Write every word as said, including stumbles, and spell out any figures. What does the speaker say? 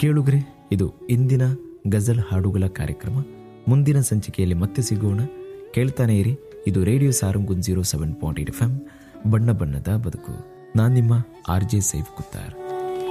ಕೇಳುಗರೆ, ಇದು ಇಂದಿನ ಗಜಲ್ ಹಾಡುಗಳ ಕಾರ್ಯಕ್ರಮ. ಮುಂದಿನ ಸಂಚಿಕೆಯಲ್ಲಿ ಮತ್ತೆ ಸಿಗೋಣ. ಕೇಳ್ತಾನೆ ಇರಿ. ಇದು radio Sarang zero seven point eight F M, ಬಣ್ಣ ಬಣ್ಣದ ಬದುಕು. ನಾನು ನಿಮ್ಮ ಆರ್ ಜೆ ಸೈಫ್ ಕುತ್ತಾರ್.